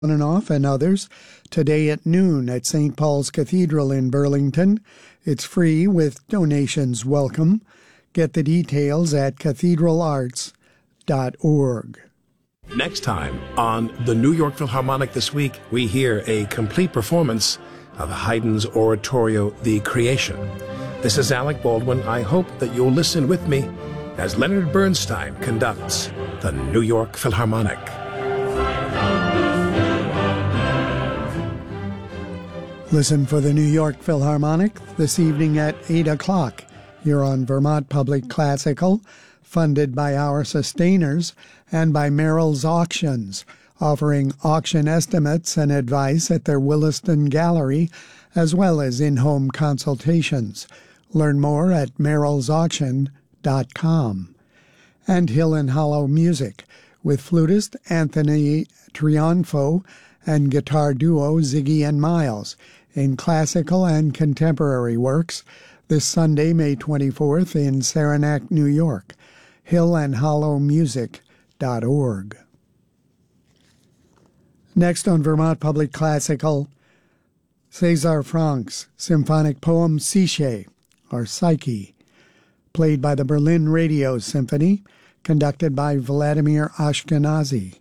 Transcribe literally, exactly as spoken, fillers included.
On and Off and others today at noon at Saint Paul's Cathedral in Burlington. It's free with donations welcome. Get the details at cathedral arts dot org. Next time on the New York Philharmonic This Week, we hear a complete performance of Haydn's oratorio, The Creation. This is Alec Baldwin. I hope that you'll listen with me as Leonard Bernstein conducts the New York Philharmonic. Listen for the New York Philharmonic this evening at eight o'clock here on Vermont Public Classical, funded by our sustainers and by Merrill's Auctions, offering auction estimates and advice at their Williston Gallery, as well as in-home consultations. Learn more at merrills auction dot com. And Hill and Hollow Music, with flutist Anthony Triunfo and guitar duo Ziggy and Miles, in classical and contemporary works, this Sunday, May twenty-fourth, in Saranac, New York. hill and hollow music dot org. Next on Vermont Public Classical, César Franck's symphonic poem Psyche, or Psyche, played by the Berlin Radio Symphony, conducted by Vladimir Ashkenazy.